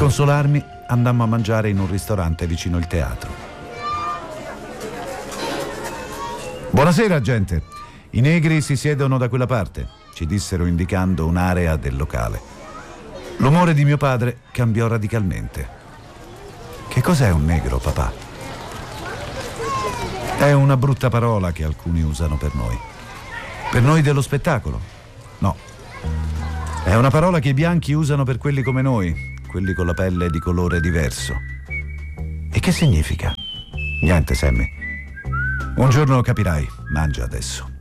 consolarmi, andammo a mangiare in un ristorante vicino il teatro. «Buonasera, gente. I negri si siedono da quella parte», ci dissero indicando un'area del locale. L'umore di mio padre cambiò radicalmente. «Che cos'è un negro, papà?» «È una brutta parola che alcuni usano per noi. Per noi dello spettacolo? No. È una parola che i bianchi usano per quelli come noi, quelli con la pelle di colore diverso. E che significa?» «Niente, Sammy. Un giorno capirai. Mangia adesso.»